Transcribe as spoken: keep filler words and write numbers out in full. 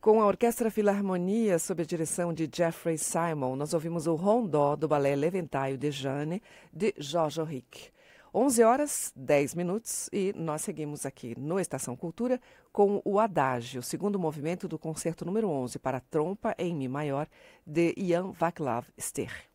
Com a Orquestra Filarmonia, sob a direção de Jeffrey Simon, nós ouvimos o Rondó do balé L'Eventail de Jeanne, de Georges Auric. onze horas, dez minutos, e nós seguimos aqui no Estação Cultura com o Adágio, o segundo movimento do concerto número onze para trompa em Mi maior, de Jan Vaclav Stich.